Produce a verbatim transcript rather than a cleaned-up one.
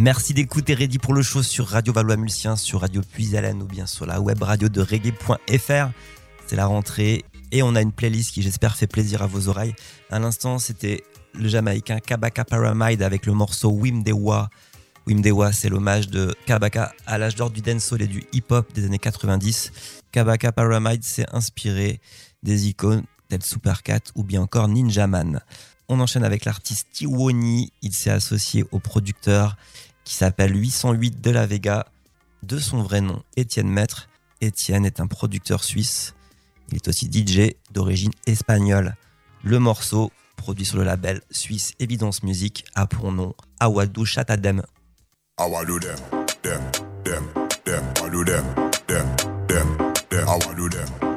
Merci d'écouter Ready pour le show sur Radio Valois-Mulsien, sur Radio Puisalène ou bien sur la web radio de reggae point f r. C'est la rentrée et on a une playlist qui j'espère fait plaisir à vos oreilles. À l'instant, c'était le Jamaïcain Kabaka Pyramide avec le morceau Wim Dewa. Wim Dewa, c'est l'hommage de Kabaka à l'âge d'or du dancehall et du hip-hop des années quatre-vingt-dix. Kabaka Pyramide s'est inspiré des icônes telles Supercat ou bien encore Ninja Man. On enchaîne avec l'artiste Tiwoni. Il s'est associé au producteur qui s'appelle huit cent huit de la Vega, de son vrai nom Étienne Maître. Étienne est un producteur suisse. Il est aussi D J d'origine espagnole. Le morceau, produit sur le label suisse Evidence Music, a pour nom Awadou Chatadem. Awadou dem, dem, dem, dem, Awadou dem, dem, dem, dem, Awadou dem.